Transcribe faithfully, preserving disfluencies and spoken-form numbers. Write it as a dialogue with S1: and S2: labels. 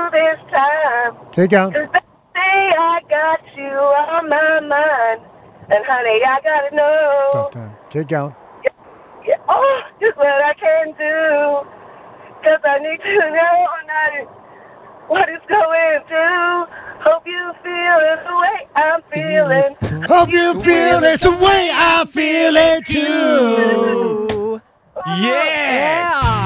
S1: this time.
S2: Keep going.
S1: Cause baby, I got you on my mind. And honey, I gotta know.
S2: Dun, dun. Keep going.
S1: Yeah, oh, just what I can do. Cause I need to know now what it's going to. Hope you feel it the way I'm feeling.
S2: Hope you feel this the way I feel it too.
S3: Yes.
S4: Yeah.